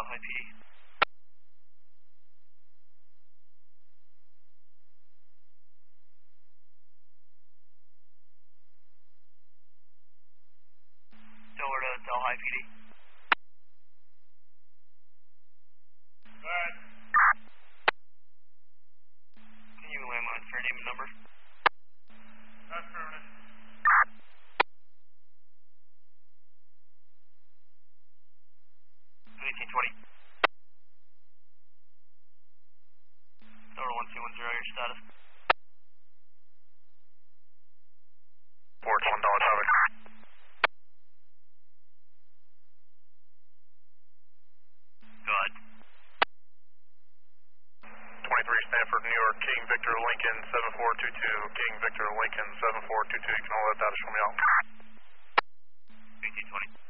Delhi PD. Delaware to Delhi PD. Go ahead. Can you landline for your name and number? Affirmative. 1820. Delaware 1210, your status. Ports $1 traffic. Go ahead. 23 Stanford, New York, King Victor Lincoln 7422, King Victor Lincoln 7422. You can hold that data for me out. 1820.